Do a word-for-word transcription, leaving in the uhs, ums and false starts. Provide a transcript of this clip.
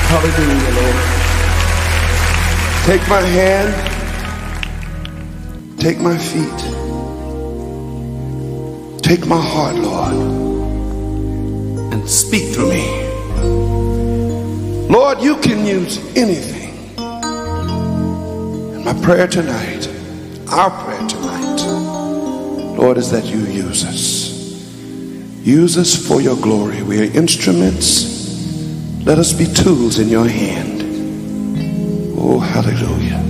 Hallelujah, Lord. Take my hand, take my feet, take my heart, Lord, and speak through me. Lord, you can use anything. And my prayer tonight, our prayer tonight, Lord, is that you use us. Use us for your glory. We are instruments. Let us be tools in your hand. Oh, hallelujah.